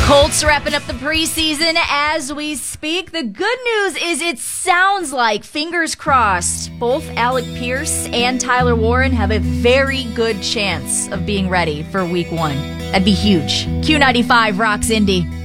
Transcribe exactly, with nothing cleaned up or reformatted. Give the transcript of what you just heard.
Colts wrapping up the preseason as we speak. The good news is it sounds like, fingers crossed, both Alec Pierce and Tyler Warren have a very good chance of being ready for week one. That'd be huge. Q ninety-five rocks Indy.